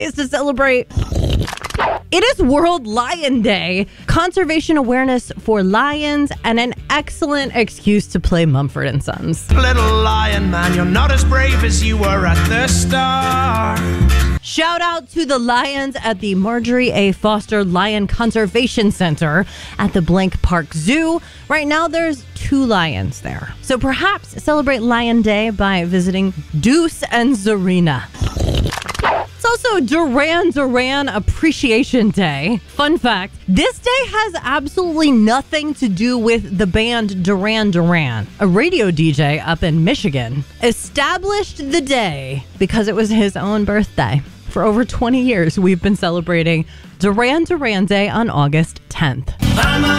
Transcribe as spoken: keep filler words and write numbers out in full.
is to celebrate. It is World Lion Day, conservation awareness for lions, and an excellent excuse to play Mumford and Sons. Little lion man, you're not as brave as you were at the start. Shout out to the lions at the Marjorie A. Foster Lion Conservation Center at the Blank Park Zoo. Right now, there's two lions there. So perhaps celebrate Lion Day by visiting Deuce and Zarina. It's also Duran Duran Appreciation Day. Fun fact, this day has absolutely nothing to do with the band Duran Duran. A radio D J up in Michigan established the day because it was his own birthday. For over twenty years, we've been celebrating Duran Duran Day on August tenth.